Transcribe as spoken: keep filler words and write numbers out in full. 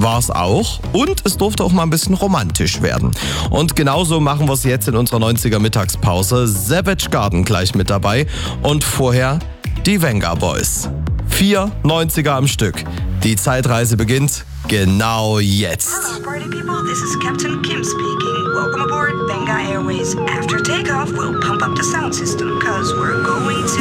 war es auch. Und es durfte auch mal ein bisschen romantisch werden. Und genauso machen wir es jetzt in unserer neunziger Mittagspause. Savage Garden gleich mit dabei. Und vorher die Venga Boys. Vier neunziger am Stück. Die Zeitreise beginnt genau jetzt. Hello, party people. This is Captain Kim speaking. Welcome aboard Venga Airways. After takeoff, we'll pump up the sound system, cause we're going to